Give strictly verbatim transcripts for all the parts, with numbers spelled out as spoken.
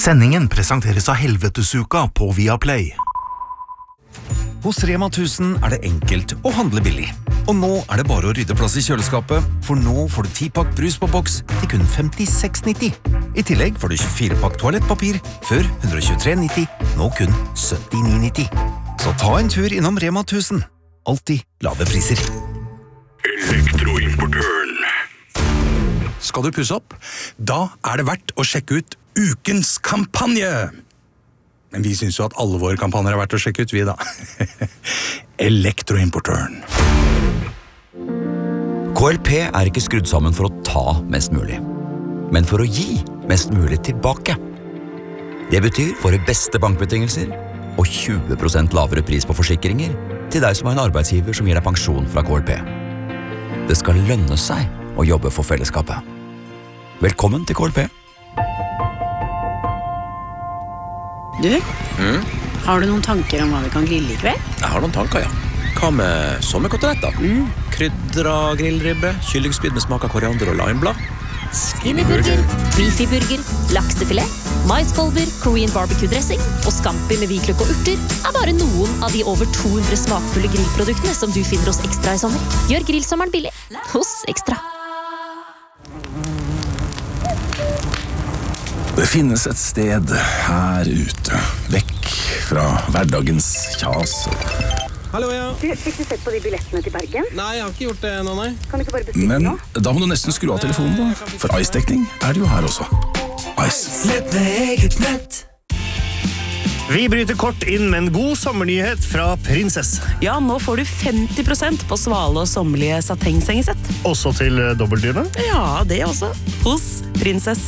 Sendingen presenteres av Helvetesuka på Viaplay. Hos Rema tusen er det enkelt å handle billig. Og nå er det bare å rydde plass i kjøleskapet, for nå får du ti pakk brus på boks til kun femtiseks nitti. I tillegg får du tjuefire pakk toalettpapir, før ett hundre og tjuetre nitti, nå kun syttini nitti. Så ta en tur innom Rema tusen. Alltid lave priser. Elektroimportøren. Skal du pusse opp? Da er det verdt å sjekke ut ukens kampanje. Men vi synes jo at alle våre kampanjer er verdt å sjekke ut, vi da. Elektroimportøren. K L P er ikke skrudd sammen for å ta mest mulig, men for å gi mest mulig tilbake. Det betyr våre beste bankbetingelser og tjue prosent lavere pris på forsikringer til deg som har en arbeidsgiver som gir deg pensjon fra K L P. Det skal lønne seg å jobbe for fellesskapet. Velkommen til K L P. Du, mm? Har du noen tanker om hva vi kan grille i kveld? Jeg har noen tanker, ja. Hva med sommerkoteletter? Mm. Krydra grillribbe, kyllingspyd med smak av koriander og limeblad. Skinnyburger, beefyburger, laksefilet, maiskolber, Korean barbecue-dressing og scampi med hvitløk og urter er bare noen av de over to hundre smakfulle grillproduktene som du finner hos Ekstra i sommer. Gjør grillsommeren billig hos Ekstra. Det finnes et sted her ute, vekk fra hverdagens kjas. Hallo, ja. Du, fikk du sett på de billettene til Bergen? Nei, jeg har ikke gjort det nå, nei. Kan du ikke bare bestille Men nå? da må du nesten skru av telefonen da, for Ice-dekning er det jo her også. Ice. Nett med eget nett. Vi bryter kort inn med en god sommernyhet fra Prinsess. Ja, nå får du femti prosent på svale og sommerlige satengsengesett. Også til dobbeltdyne? Ja, det også. Hos Prinsess.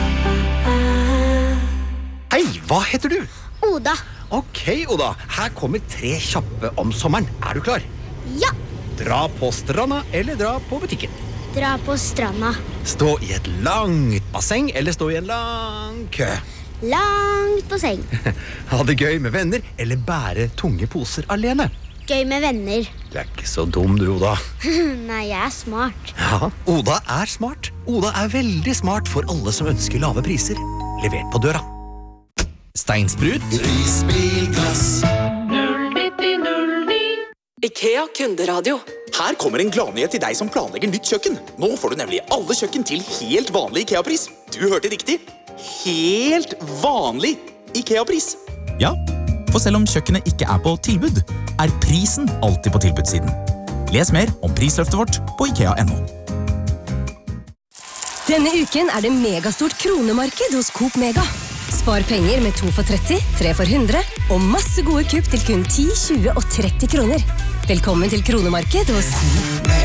Hei, hva heter du? Oda. Ok, Oda. Her kommer tre kjappe om sommeren. Er du klar? Ja. Dra på stranda eller dra på butikken? Dra på stranda. Stå i et langt basseng eller stå i en lang kø? Langt basseng. Ha det gøy med venner eller bære tunge poser alene? Gøy med venner. Du er ikke så dum, du, Oda. Nei, jeg er smart. Ja, Oda er smart. Oda er veldig smart for alle som ønsker lave priser. Levert på døra. Steinsprut. Isbilglass. null nitti null ni. IKEA kunderadio. Her kommer en gladnyhet til deg som planlegger nytt kjøkken. Nå får du nemlig alle kjøkken til helt vanlig IKEA-pris. Du hørte riktig. Helt vanlig IKEA-pris. Ja, for selv om kjøkkenet ikke er på tilbud, er prisen alltid på tilbudssiden. Les mer om prisløftet vårt på ikea punktum no. Denne uken er det megastort kronemarked hos Coop Mega. Spar penger med to for tretti, tre for hundre, og masse gode kupp til kun ti, tjue og tretti kroner. Velkommen til kronemarked hos